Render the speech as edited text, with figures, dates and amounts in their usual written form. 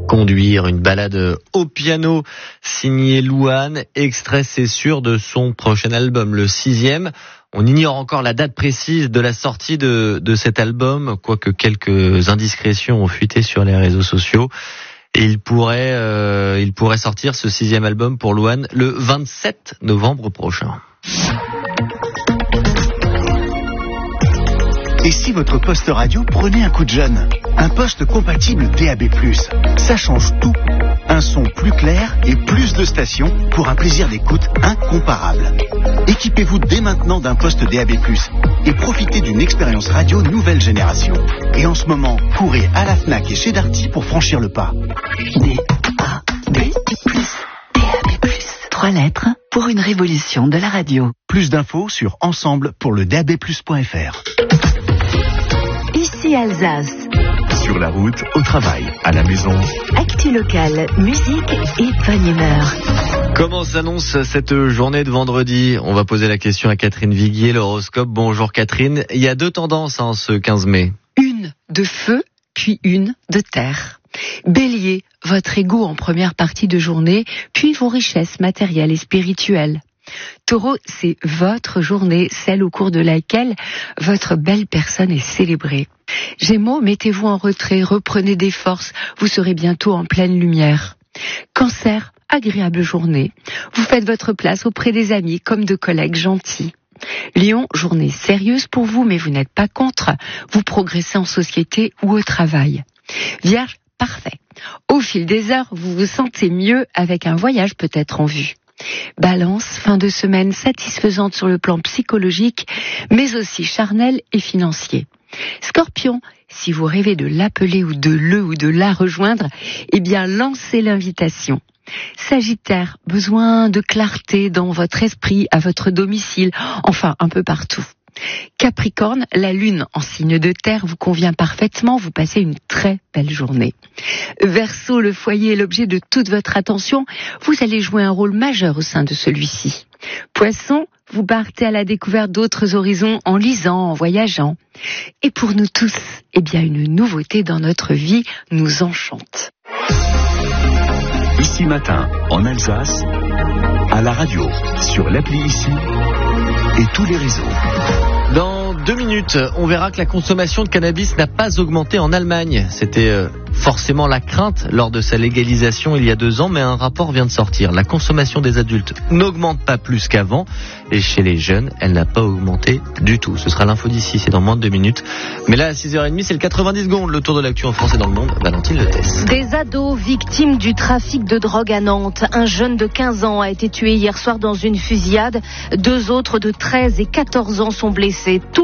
Conduire, une balade au piano signée Louane, extrait c'est sûr de son prochain album, le 6e. On ignore encore la date précise de la sortie de cet album, quoique quelques indiscrétions ont fuité sur les réseaux sociaux. Et il pourrait sortir ce 6e album pour Louane le 27 novembre prochain. Et si votre poste radio prenait un coup de jeune? Un poste compatible DAB+. Ça change tout. Un son plus clair et plus de stations pour un plaisir d'écoute incomparable. Équipez-vous dès maintenant d'un poste DAB+, et profitez d'une expérience radio nouvelle génération. Et en ce moment, courez à la Fnac et chez Darty pour franchir le pas. DAB+. 3 lettres pour une révolution de la radio. Plus d'infos sur ensemble pour le DAB+.fr. Ici Alsace. Sur la route, au travail, à la maison. Actu local, musique et bonne humeur. Comment s'annonce cette journée de vendredi? On va poser la question à Catherine Viguier, l'horoscope. Bonjour Catherine. Il y a 2 tendances ce 15 mai. Une de feu, puis une de terre. Bélier, votre ego en première partie de journée, puis vos richesses matérielles et spirituelles. Taureau, c'est votre journée, celle au cours de laquelle votre belle personne est célébrée. Gémeaux, mettez-vous en retrait, reprenez des forces, vous serez bientôt en pleine lumière. Cancer, agréable journée. Vous faites votre place auprès des amis comme de collègues gentils. Lion, journée sérieuse pour vous, mais vous n'êtes pas contre. Vous progressez en société ou au travail. Vierge, parfait. Au fil des heures, vous vous sentez mieux avec un voyage peut-être en vue. Balance, fin de semaine satisfaisante sur le plan psychologique, mais aussi charnel et financier. Scorpion, si vous rêvez de l'appeler ou de la rejoindre, eh bien lancez l'invitation. Sagittaire, besoin de clarté dans votre esprit, à votre domicile, enfin un peu partout. Capricorne, la lune en signe de terre vous convient parfaitement, vous passez une très belle journée. Verseau, le foyer est l'objet de toute votre attention, vous allez jouer un rôle majeur au sein de celui-ci. Poisson, vous partez à la découverte d'autres horizons en lisant, en voyageant. Et pour nous tous, eh bien une nouveauté dans notre vie nous enchante. Ici Matin, en Alsace, à la radio, sur l'appli Ici et tous les réseaux. Dans 2 minutes, on verra que la consommation de cannabis n'a pas augmenté en Allemagne. C'était forcément la crainte lors de sa légalisation il y a 2 ans, mais un rapport vient de sortir. La consommation des adultes n'augmente pas plus qu'avant, et chez les jeunes, elle n'a pas augmenté du tout. Ce sera l'info d'ici, c'est dans moins de 2 minutes. Mais là, à 6h30, c'est le 90 secondes, le tour de l'actu en France et dans le monde. Valentine Le Test. Des ados victimes du trafic de drogue à Nantes. Un jeune de 15 ans a été tué hier soir dans une fusillade. 2 autres de 13 et 14 ans sont blessés.